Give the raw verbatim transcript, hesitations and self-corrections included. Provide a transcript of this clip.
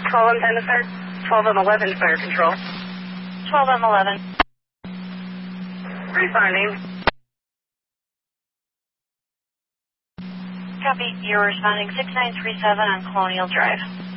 twelve and ten to fire, twelve and eleven fire control. twelve and eleven. Responding. Copy. You're responding six nine three seven on Colonial Drive.